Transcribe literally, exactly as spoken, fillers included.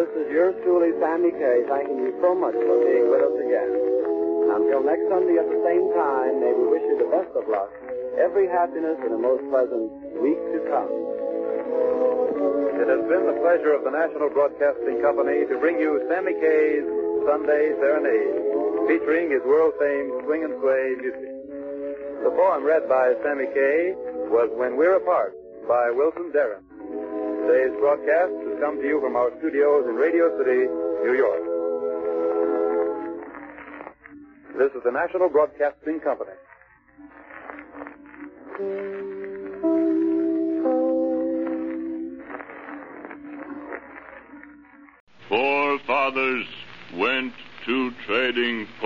this is yours truly, Sammy Kaye, thanking you so much for being with us again. Until next Sunday at the same time, may we wish you the best of luck, every happiness, and a most pleasant week to come. It has been the pleasure of the National Broadcasting Company to bring you Sammy Kaye's Sunday Serenade, featuring his world-famed swing and sway music. The poem read by Sammy Kaye was When We're Apart by Wilson Darren. Today's broadcast has come to you from our studios in Radio City, New York. This is the National Broadcasting Company. Four fathers went to trading